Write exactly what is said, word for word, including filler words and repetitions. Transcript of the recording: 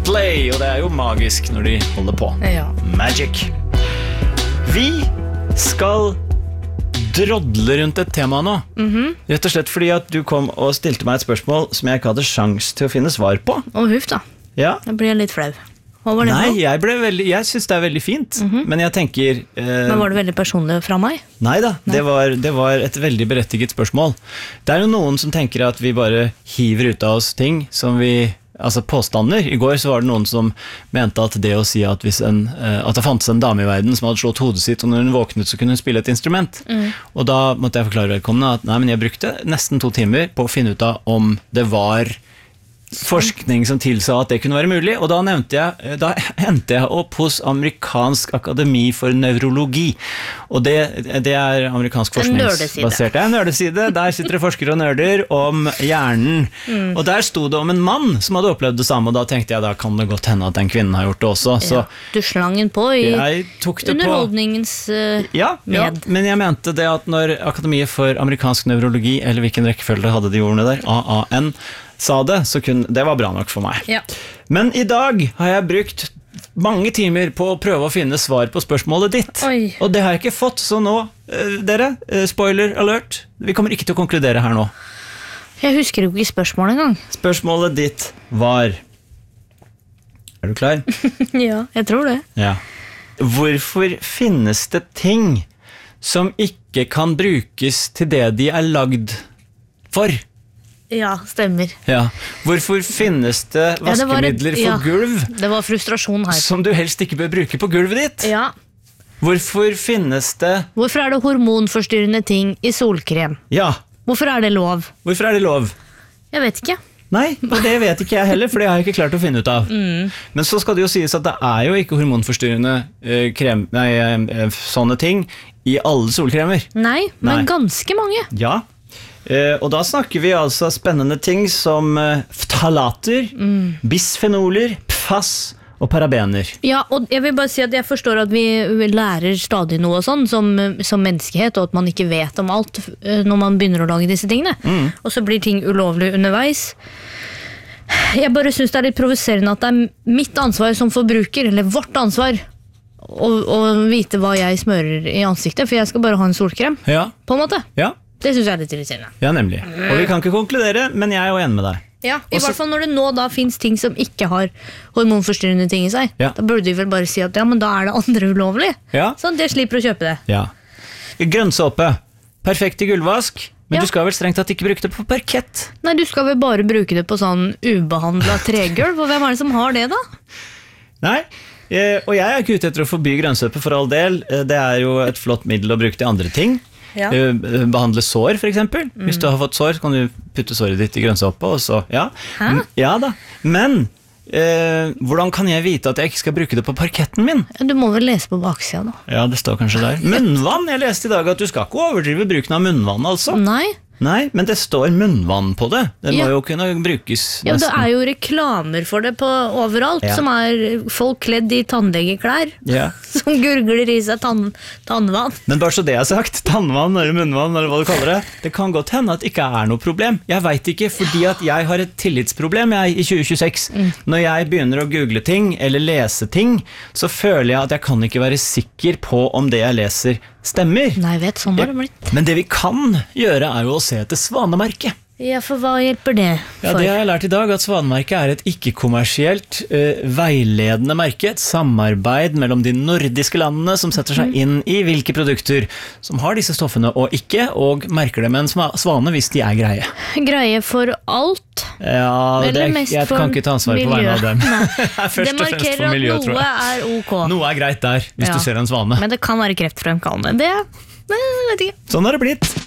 Coldplay, og det er jo magisk når de holder på. Ja. Magic. Vi skal drodle rundt et tema nå. Mhm. Rett og slett fordi at du kom og stilte meg et spørsmål som jeg ikke hadde sjans til å finne svar på. Og huff da, Ja. jeg blir litt flau. Hva var det Nei, for? jeg, ble veldig, jeg synes det er veldig fint, men jeg tenker... Eh, Men var det veldig personlig fra meg? Neida, det var, det var et veldig berettiget spørsmål. Det er jo noen som tenker at vi bare hiver ut av oss ting som vi... Altså påstander. I går så var det noen som mente at det å si at, hvis en, eh, at det fantes en dame i verden som hadde slått hodet sitt, og når hun våknet så kunne hun spille et instrument. Mm. Og da måtte jeg forklare velkomne at nei, men jeg brukte nesten to timer på å finne ut av om det var forskning som tilsa at det kunne være mulig, og da nevnte jeg, da endte jeg opp hos Amerikansk Akademi for Neurologi, og det, det er amerikansk forskningsbasert. Det er en nørdeside, der sitter det forskere og nerder om hjernen, mm. og der stod det om en mann som hadde opplevd det samme, og da tenkte jeg, da kan det godt hende at den kvinnen har gjort det også. Så ja, du slang den på i underholdningens uh, ja, ja, men jeg mente det at når Akademiet for Amerikansk Neurologi, eller hvilken rekkefølge hadde de ordene der, A A N, sa det, så kunne, det var bra nok for meg. Ja. Men i dag har jeg brukt mange timer på å prøve å finne svar på spørsmålet ditt. Oi. Og det har jeg ikke fått, så nå, uh, dere, uh, spoiler alert, vi kommer ikke til å konkludere her nå. Jeg husker jo ikke spørsmålet engang. Spørsmålet ditt var... Er du klar? Ja, jeg tror det. Ja. Hvorfor finnes det ting som ikke kan brukes til det de er lagd for? Ja, stemmer. Ja. Hvorfor finnes det vaskemidler ja, det var et, ja, for gulv det var frustrasjon her. som du helst ikke bør bruke på gulvet ditt? Ja. Hvorfor finnes det... Hvorfor er det hormonforstyrrende ting i solkrem? Ja. Hvorfor er det lov? Hvorfor er det lov? Jeg vet ikke. Nei, og det vet ikke jeg heller, for det har jeg ikke klart å finne ut av. Mm. Men så skal det jo sies at det er jo ikke hormonforstyrrende eh, krem, nei, eh, sånne ting i alle solkremer. Nei, men nei. Ganske mange. Ja. Uh, og da snakker vi altså spennende ting som uh, ftalater, mm. bisfenoler, P F A S og parabener. Ja, og jeg vil bare si at jeg forstår at vi lærer stadig noe sånn som, som menneskehet, og at man ikke vet om alt uh, når man begynner å lage disse tingene. Mm. Og så blir ting ulovlig underveis. Jeg bare synes det er litt provoserende at det er mitt ansvar som forbruker, eller vårt ansvar, å, å vite hva jeg smører i ansiktet, for jeg skal bare ha en solkrem, ja. På en måte. Ja. Det synes jeg er litt irriterende. Ja, nemlig. Og vi kan ikke konkludere, men jeg er jo enig med deg. Ja, i Også, hvert fall når det nå da finnes ting som ikke har hormonforstyrrende ting i seg. Ja. Da burde vi vel bare si at ja, men da er det andre ulovlig. Ja. Sånn at jeg slipper å kjøpe det. Ja. Grønnsåpe. Perfekt i gulvvask, men ja. Du skal vel strengt tatt ikke bruke det på parkett? Nei, du skal vel bare bruke det på sånn ubehandlet tregulv, og hvem er det som har det da? Nei, og jeg er ikke ute etter å forby grønnsåpe for all del. Det er jo et flott middel å bruke til andre ting. Ja. Behandle sår for eksempel. Mm. Hvis du har fått sår, så kan du putte såret ditt i grønnsåpe, og så, ja. Hæ? Ja da, men eh, hvordan kan jeg vite at jeg ikke skal bruke det på parketten min? Du må vel lese på baksida da. Ja, det står kanskje der. Munnvann, jeg leste i dag at du skal ikke overdrive bruken av munnvann altså. Nei. Nei, men det står munnvann på det. Det må ja. Jo kunne brukes nesten. Ja, det er jo reklamer for det på overalt, ja. Som er folk kledd i tannlegeklær, ja. Som gurgler i seg tann, tannvann. Men bare så det er sagt, tannvann eller munnvann eller hva du kaller det, det kan godt hende at det ikke er noe problem. Jeg vet ikke, fordi at jeg har et tillitsproblem jeg, i tjue tjueseks. Mm. Når jeg begynner å google ting eller lese ting, så føler jeg at jeg kan ikke være sikker på om det jeg leser stemmer. Nei, vet, sånn har det blitt. Men det vi kan gjøre er jo å se etter svanemerket. Ja, for hva hjelper det? For? Ja, det har jeg lært i dag, at svanemerket er et ikke-kommersielt uh, veiledende merke, et samarbeid mellom de nordiske landene som setter seg inn i hvilke produkter som har disse stoffene og ikke, og merker det med en svane hvis de er greie. Greie for alt? Ja, det, jeg kan ikke ta ansvar på vegne av dem. Det markerer at miljø, noe er ok. Noe er greit der, hvis ja. Du ser en svane. Men det kan være kreftfremkallende. Det, men jeg vet ikke. Sånn har det blitt.